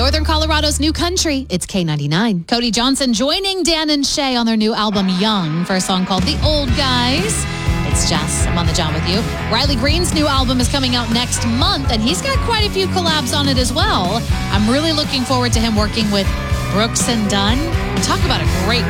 Northern Colorado's new country. It's K99. Cody Johnson joining Dan and Shay on their new album, Young, for a song called The Old Guys. It's Jess. I'm on the job with you. Riley Green's new album is coming out next month, and he's got quite a few collabs on it as well. I'm really looking forward to him working with Brooks and Dunn. Talk about a great